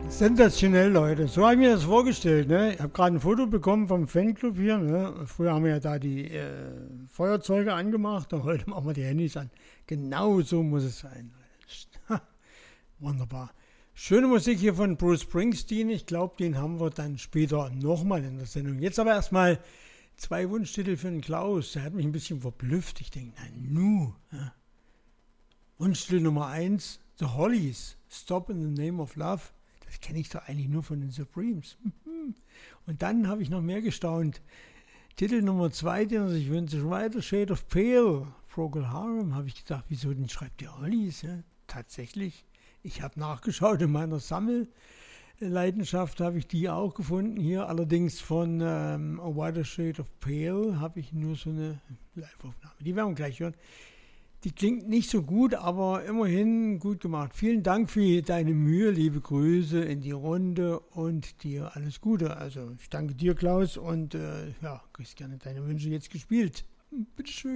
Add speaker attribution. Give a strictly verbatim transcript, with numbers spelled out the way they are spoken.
Speaker 1: Sensationell, Leute. So habe ich mir das vorgestellt. Ne? Ich habe gerade ein Foto bekommen vom Fanclub hier. Ne? Früher haben wir ja da die äh, Feuerzeuge angemacht und heute machen wir die Handys an. Genau so muss es sein. Wunderbar. Schöne Musik hier von Bruce Springsteen. Ich glaube, den haben wir dann später nochmal in der Sendung. Jetzt aber erstmal zwei Wunschtitel für den Klaus. Der hat mich ein bisschen verblüfft. Ich denke, na nu. Ja. Wunschtitel Nummer eins, The Hollies, Stop in the Name of Love. Das kenne ich doch eigentlich nur von den Supremes. Und dann habe ich noch mehr gestaunt. Titel Nummer zwei, den er sich wünscht, White Shade of Pale, Procol Harum. Habe ich gedacht, wieso den schreibt der Hollies? Ja, tatsächlich. Ich habe nachgeschaut in meiner Sammelleidenschaft, habe ich die auch gefunden. Hier allerdings von ähm, A White Shade of Pale habe ich nur so eine Live-Aufnahme. Die werden wir gleich hören. Die klingt nicht so gut, aber immerhin gut gemacht. Vielen Dank für deine Mühe, liebe Grüße in die Runde und dir alles Gute. Also ich danke dir, Klaus, und äh, ja, kriegst gerne deine Wünsche jetzt gespielt. Bitteschön.